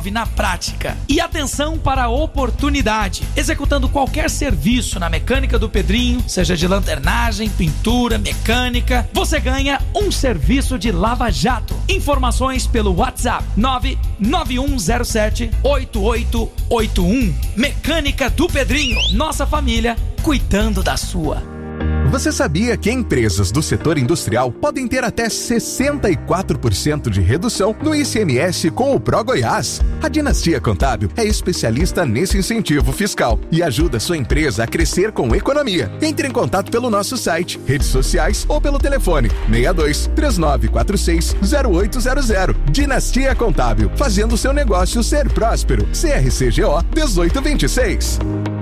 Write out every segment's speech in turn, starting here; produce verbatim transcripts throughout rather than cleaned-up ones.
resolve na prática. E atenção para a oportunidade. Executando qualquer serviço na mecânica do Pedrinho, seja de lanternagem, pintura, mecânica, você ganha um serviço de lava-jato. Informações pelo WhatsApp nove nove um zero sete oito oito oito um. Mecânica do Pedrinho. Nossa família cuidando da sua. Você sabia que empresas do setor industrial podem ter até sessenta e quatro por cento de redução no I C M S com o ProGoiás? A Dinastia Contábil é especialista nesse incentivo fiscal e ajuda sua empresa a crescer com economia. Entre em contato pelo nosso site, redes sociais ou pelo telefone seis dois três nove quatro seis zero oito zero zero. Dinastia Contábil, fazendo seu negócio ser próspero. C R C G O dezoito vinte e seis.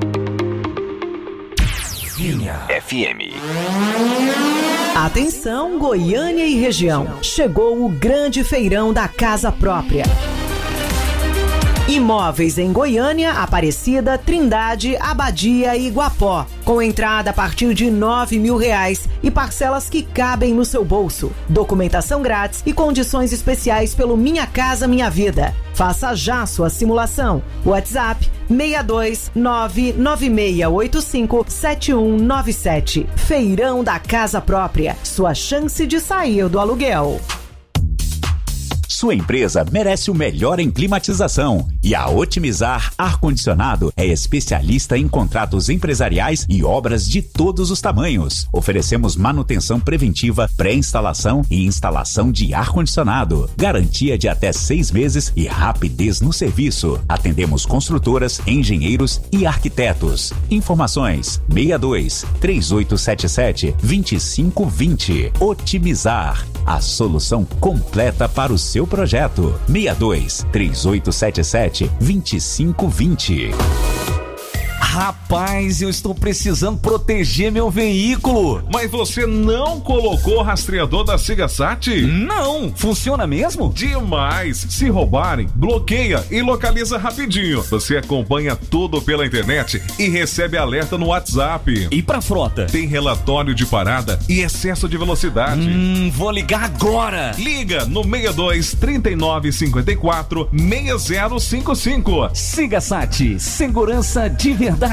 Vinha F M. Atenção, Goiânia e região. Chegou o grande feirão da casa própria. Imóveis em Goiânia, Aparecida, Trindade, Abadia e Iguapó. Com entrada a partir de nove mil reais e parcelas que cabem no seu bolso. Documentação grátis e condições especiais pelo Minha Casa Minha Vida. Faça já sua simulação. WhatsApp seis dois nove nove seis oito cinco sete um nove sete. Feirão da Casa Própria. Sua chance de sair do aluguel. Sua empresa merece o melhor em climatização e a Otimizar Ar-Condicionado é especialista em contratos empresariais e obras de todos os tamanhos. Oferecemos manutenção preventiva, pré-instalação e instalação de ar-condicionado. Garantia de até seis meses e rapidez no serviço. Atendemos construtoras, engenheiros e arquitetos. Informações seis dois três oito sete sete dois cinco dois zero. Otimizar, a solução completa para o seu projeto. seis dois três oito sete sete dois cinco dois zero. Rapaz, eu estou precisando proteger meu veículo. Mas você não colocou o rastreador da Sigasat? Não, funciona mesmo? Demais! Se roubarem, bloqueia e localiza rapidinho. Você acompanha tudo pela internet e recebe alerta no WhatsApp. E pra frota? Tem relatório de parada e excesso de velocidade. Hum, vou ligar agora. Liga no seis dois três nove cinco quatro seis zero cinco cinco. Sigasat, segurança de verdade.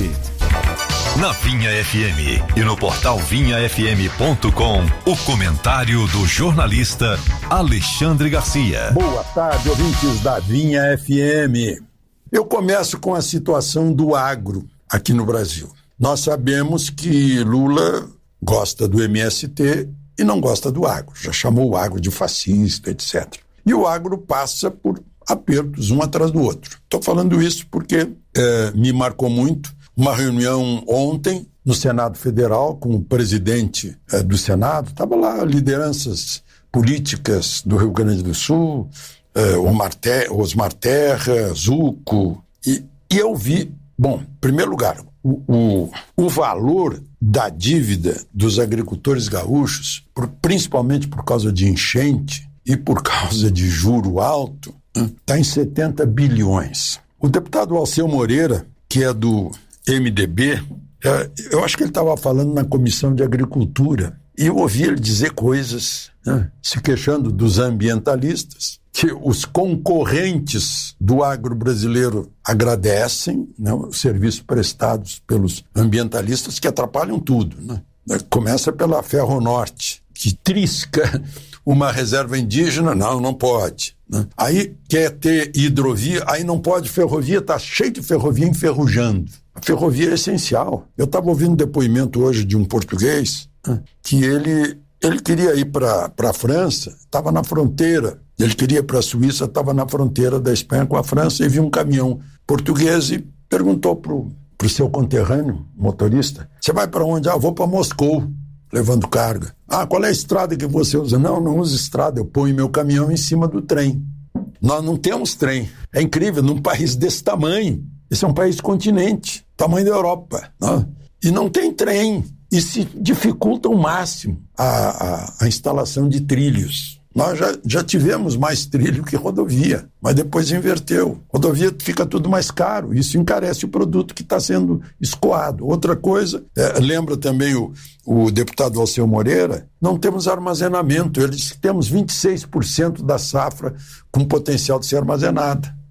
Na Vinha F M e no portal vinha f m ponto com, o comentário do jornalista Alexandre Garcia. Boa tarde, ouvintes da Vinha F M. Eu começo com a situação do agro aqui no Brasil. Nós sabemos que Lula gosta do M S T e não gosta do agro. Já chamou o agro de fascista, etcétera. E o agro passa por apertos um atrás do outro. Estou falando isso porque é, me marcou muito uma reunião ontem no Senado Federal com o presidente é, do Senado. Estava lá lideranças políticas do Rio Grande do Sul, é, Omar Terra, Osmar Terra, Zucco, e, e eu vi, bom, em primeiro lugar, o, o, o valor da dívida dos agricultores gaúchos, por, principalmente por causa de enchente e por causa de juro alto, está em setenta bilhões. O deputado Alceu Moreira, que é do M D B, é, eu acho que ele estava falando na Comissão de Agricultura, e eu ouvi ele dizer coisas, né, se queixando dos ambientalistas, que os concorrentes do agro brasileiro agradecem, né, os serviços prestados pelos ambientalistas, que atrapalham tudo, né? Começa pela Ferronorte, que trisca uma reserva indígena, não, não pode. Né? Aí quer ter hidrovia, aí não pode ferrovia, está cheio de ferrovia enferrujando. A ferrovia é essencial. Eu estava ouvindo um depoimento hoje de um português, né, que ele, ele queria ir para a França, estava na fronteira, ele queria ir para a Suíça, estava na fronteira da Espanha com a França, e viu um caminhão português e perguntou para o seu conterrâneo, motorista, você vai para onde? Ah, vou para Moscou, levando carga. Ah, qual é a estrada que você usa? Não, não uso estrada, eu ponho meu caminhão em cima do trem. Nós não temos trem. É incrível, num país desse tamanho. Esse é um país continente, tamanho da Europa. Né? E não tem trem. E se dificulta ao máximo a, a, a instalação de trilhos. Nós já, já tivemos mais trilho que rodovia, mas depois inverteu. Rodovia fica tudo mais caro, isso encarece o produto que está sendo escoado. Outra coisa, é, lembra também o, o deputado Alceu Moreira, não temos armazenamento. Ele disse que temos vinte e seis por cento da safra com potencial de ser armazenada.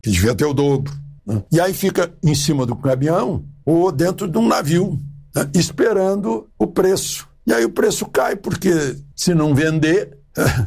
que devia ter o dobro. Né? E aí fica em cima do caminhão ou dentro de um navio, né? Esperando o preço. E aí o preço cai, porque se não vender,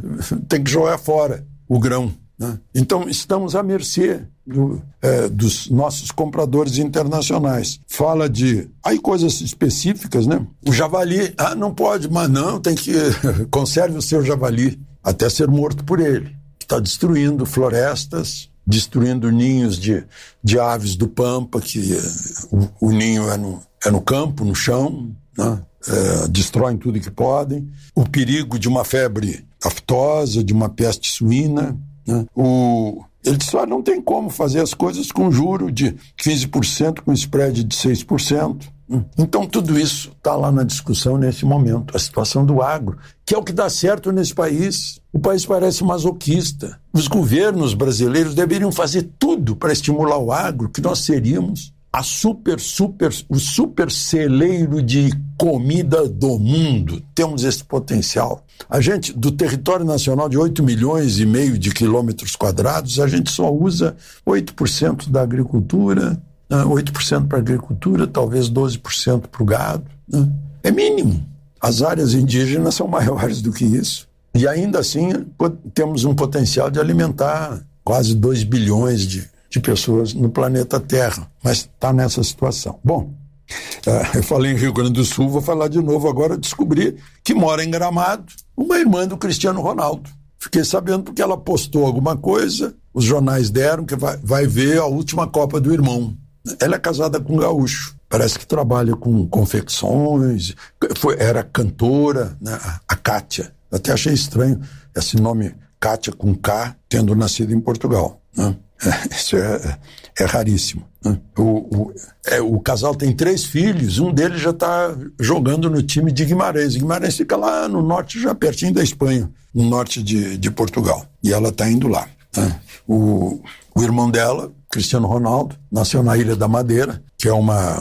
tem que jogar fora o grão. Né? Então estamos à mercê do, é, dos nossos compradores internacionais. Fala de aí coisas específicas, né? O javali, ah, não pode, mas não, tem que conserve o seu javali até ser morto por ele. Está destruindo florestas, destruindo ninhos de, de aves do Pampa, que o, o ninho é no, é no campo, no chão, né? É, destroem tudo que podem. O perigo de uma febre aftosa, de uma peste suína. Né? O, ele disse, ah, não tem como fazer as coisas com juro de quinze por cento, com spread de seis por cento. Então tudo isso está lá na discussão nesse momento. A situação do agro, que é o que dá certo nesse país. O país parece masoquista. Os governos brasileiros deveriam fazer tudo para estimular o agro, que nós seríamos a super, super, o super celeiro de comida do mundo. Temos esse potencial. A gente, do território nacional de oito milhões e meio de quilômetros quadrados, a gente só usa oito por cento da agricultura, né? oito por cento para a agricultura, talvez doze por cento para o gado. Né? É mínimo. As áreas indígenas são maiores do que isso. E ainda assim, temos um potencial de alimentar quase dois bilhões de de pessoas no planeta Terra, mas está nessa situação. Bom, uh, eu falei em Rio Grande do Sul, vou falar de novo agora, descobri que mora em Gramado uma irmã do Cristiano Ronaldo. Fiquei sabendo porque ela postou alguma coisa, os jornais deram que vai, vai ver a última Copa do irmão. Ela é casada com um gaúcho, parece que trabalha com confecções, foi, era cantora, né, a Kátia. Até achei estranho esse nome Kátia com K, tendo nascido em Portugal, né? Isso é, é raríssimo. Né? O, o, é, o casal tem três filhos, um deles já está jogando no time de Guimarães. Guimarães fica lá no norte, já pertinho da Espanha, no norte de, de Portugal. E ela está indo lá. Né? O, o irmão dela, Cristiano Ronaldo, nasceu na Ilha da Madeira, que é uma,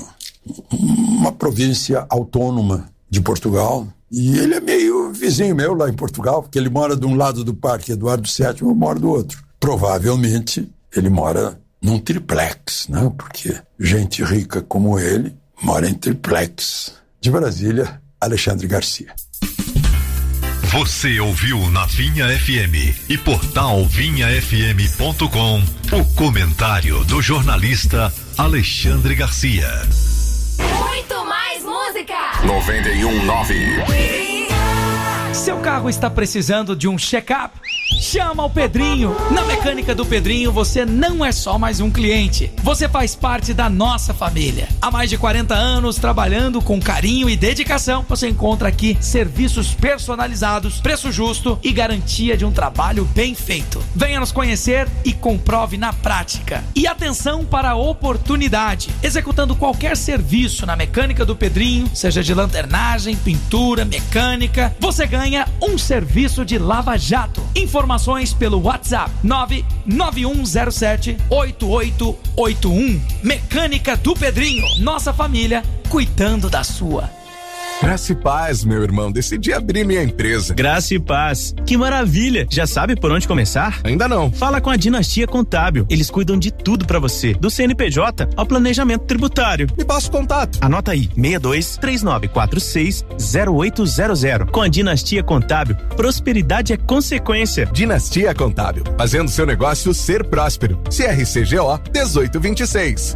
uma província autônoma de Portugal. E ele é meio vizinho meu lá em Portugal, porque ele mora de um lado do Parque Eduardo sétimo, eu moro do outro. Provavelmente ele mora num triplex, né? Porque gente rica como ele mora em triplex. De Brasília, Alexandre Garcia. Você ouviu na Vinha F M e portal vinha f m ponto com o comentário do jornalista Alexandre Garcia. Muito mais música. noventa e um ponto nove. Seu carro está precisando de um check-up? Chama o Pedrinho. Na Mecânica do Pedrinho você não é só mais um cliente, você faz parte da nossa família. Há mais de quarenta anos trabalhando com carinho e dedicação, você encontra aqui serviços personalizados, preço justo e garantia de um trabalho bem feito. Venha nos conhecer e comprove na prática. E atenção para a oportunidade. Executando qualquer serviço na Mecânica do Pedrinho, seja de lanternagem, pintura, mecânica, você ganha um serviço de lava-jato. Informações pelo WhatsApp nove nove um zero sete oito oito oito um. Mecânica do Pedrinho, nossa família cuidando da sua. Graça e paz, meu irmão. Decidi abrir minha empresa. Graça e paz. Que maravilha. Já sabe por onde começar? Ainda não. Fala com a Dinastia Contábil. Eles cuidam de tudo pra você, do C N P J ao planejamento tributário. Me passa o contato. Anota aí, seis dois três nove quatro seis zero oito zero zero. Com a Dinastia Contábil, prosperidade é consequência. Dinastia Contábil, fazendo seu negócio ser próspero. C R C G O dezoito vinte e seis.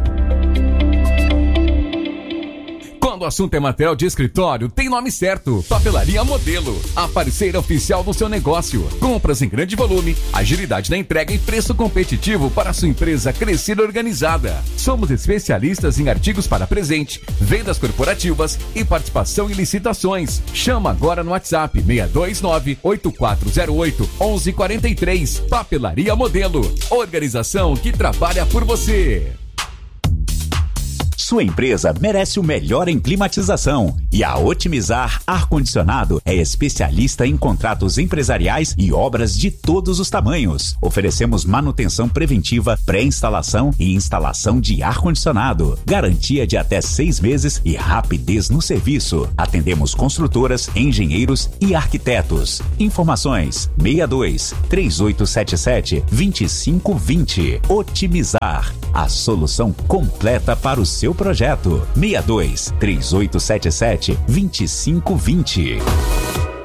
Quando o assunto é material de escritório, tem nome certo. Papelaria Modelo, a parceira oficial do seu negócio. Compras em grande volume, agilidade na entrega e preço competitivo para a sua empresa crescer organizada. Somos especialistas em artigos para presente, vendas corporativas e participação em licitações. Chama agora no WhatsApp seis dois nove oito quatro zero oito um um quatro três. Papelaria Modelo, organização que trabalha por você. Sua empresa merece o melhor em climatização e a Otimizar Ar-Condicionado é especialista em contratos empresariais e obras de todos os tamanhos. Oferecemos manutenção preventiva, pré-instalação e instalação de ar-condicionado. Garantia de até seis meses e rapidez no serviço. Atendemos construtoras, engenheiros e arquitetos. Informações seis dois, três oito sete sete, dois cinco dois zero. Otimizar, a solução completa para o seu projeto. seis dois, três oito sete sete, dois cinco dois zero.